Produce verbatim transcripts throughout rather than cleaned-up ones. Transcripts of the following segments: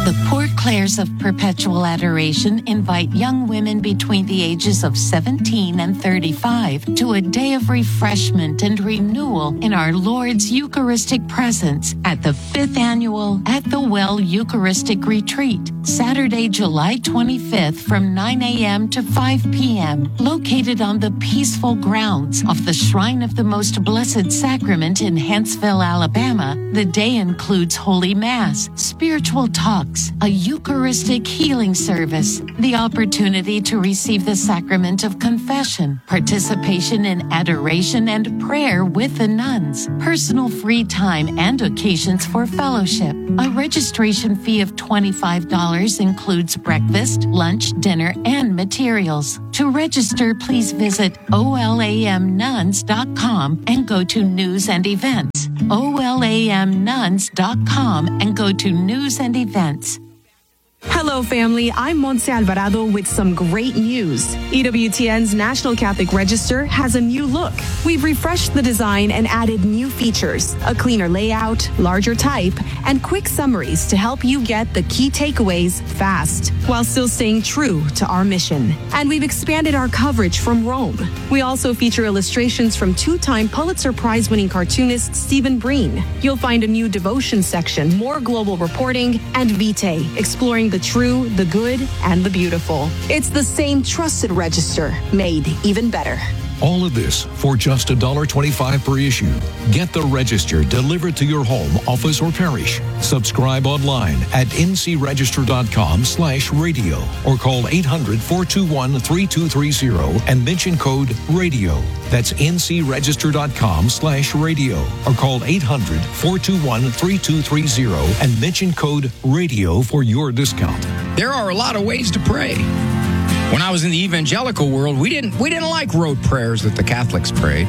The Poor Clares of Perpetual Adoration invite young women between the ages of seventeen and thirty-five to a day of refreshment and renewal in our Lord's Eucharistic presence at the fifth annual At the Well Eucharistic Retreat, Saturday, July twenty-fifth from nine a.m. to five p.m., located on the peaceful grounds of the Shrine of the Most Blessed Sacrament in Huntsville, Alabama. The day includes Holy Mass, spiritual talks, a Eucharistic healing service, the opportunity to receive the sacrament of confession, participation in adoration and prayer with the nuns, personal free time and occasions for fellowship. A registration fee of twenty-five dollars includes breakfast, lunch, dinner, and materials. To register, please visit O L A M nuns dot com and go to News and Events. O L A M nuns dot com and go to News and Events. Hello, family. I'm Montse Alvarado with some great news. E W T N's National Catholic Register has a new look. We've refreshed the design and added new features, a cleaner layout, larger type, and quick summaries to help you get the key takeaways fast, while still staying true to our mission. And we've expanded our coverage from Rome. We also feature illustrations from two-time Pulitzer Prize-winning cartoonist Stephen Breen. You'll find a new devotion section, more global reporting, and Vitae, exploring the true, the good, and the beautiful. It's the same trusted register, made even better. All of this for just one dollar twenty-five per issue. Get the Register delivered to your home, office, or parish. Subscribe online at ncregister.com slash radio or call eight hundred, four two one, three two three zero and mention code RADIO. That's ncregister.com slash radio or call eight hundred, four two one, three two three zero and mention code RADIO for your discount. There are a lot of ways to pray. When I was in the evangelical world, we didn't we didn't like rote prayers that the Catholics prayed.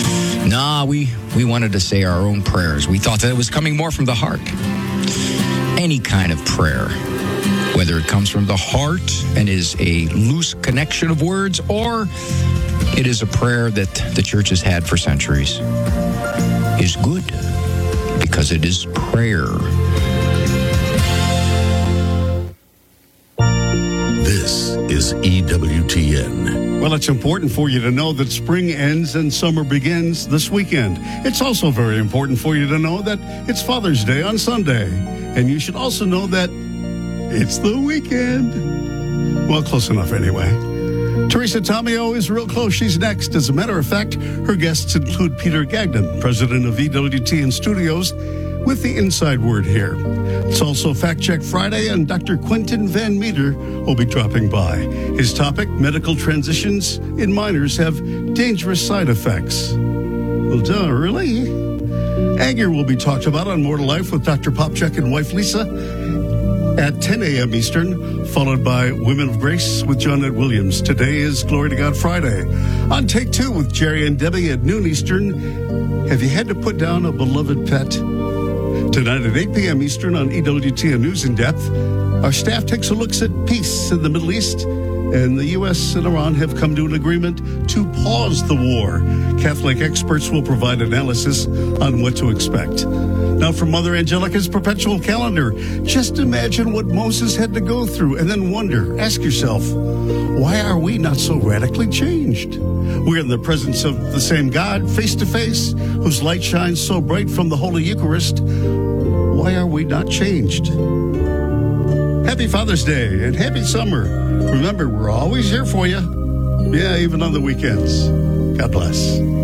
Nah, we, we wanted to say our own prayers. We thought that it was coming more from the heart. Any kind of prayer, whether it comes from the heart and is a loose connection of words, or it is a prayer that the church has had for centuries, is good because it is prayer. This is E W T N. Well, it's important for you to know that spring ends and summer begins this weekend. It's also very important for you to know that it's Father's Day on Sunday. And you should also know that it's the weekend. Well, close enough anyway. Teresa Tomeo is real close. She's next. As a matter of fact, her guests include Peter Gagnon, president of E W T N Studios, with the inside word here. It's also Fact Check Friday, and Doctor Quentin Van Meter will be dropping by. His topic, medical transitions in minors have dangerous side effects. Well, duh, really? Anger will be talked about on More to Life with Doctor Popchak and wife Lisa at ten a.m. Eastern, followed by Women of Grace with John Ed Williams. Today is Glory to God Friday. On Take Two with Jerry and Debbie at noon Eastern, have you had to put down a beloved pet? Tonight at eight p.m. Eastern on E W T N News in Depth, our staff takes a look at peace in the Middle East, and the U S and Iran have come to an agreement to pause the war. Catholic experts will provide analysis on what to expect. Now from Mother Angelica's perpetual calendar, just imagine what Moses had to go through and then wonder, ask yourself, why are we not so radically changed? We're in the presence of the same God, face to face, whose light shines so bright from the Holy Eucharist. Why are we not changed? Happy Father's Day and happy summer. Remember, we're always here for you. Yeah, even on the weekends. God bless.